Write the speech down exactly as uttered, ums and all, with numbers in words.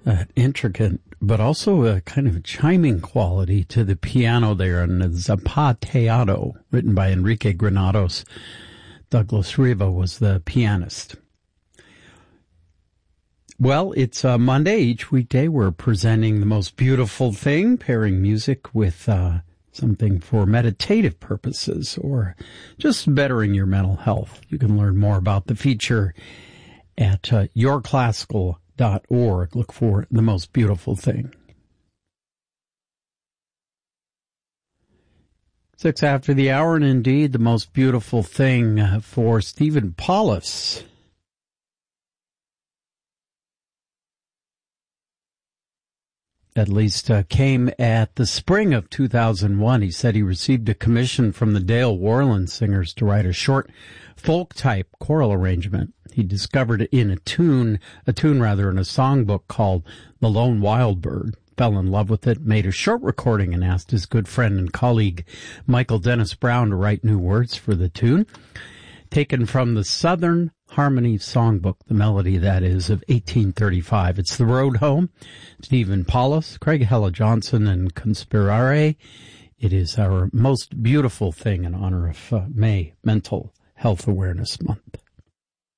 uh, intricate, but also a kind of chiming quality to the piano there, and Zapateado, written by Enrique Granados. Douglas Riva was the pianist. Well, it's uh, Monday. Each weekday we're presenting the most beautiful thing, pairing music with uh, something for meditative purposes or just bettering your mental health. You can learn more about the feature at uh, your classical dot org. Look for the most beautiful thing. Six after the hour, and indeed the most beautiful thing uh, for Stephen Paulus. At least uh, came at the spring of two thousand one. He said he received a commission from the Dale Worland Singers to write a short folk-type choral arrangement. He discovered it in a tune, a tune rather, in a songbook called The Lone Wild Bird. Fell in love with it, made a short recording, and asked his good friend and colleague Michael Dennis Brown to write new words for the tune. Taken from the Southern Harmony Songbook, the melody, that is, of eighteen thirty-five. It's The Road Home. Stephen Paulus, Craig Hella Johnson, and Conspirare. It is our most beautiful thing in honor of uh, May, Mental Health Awareness Month.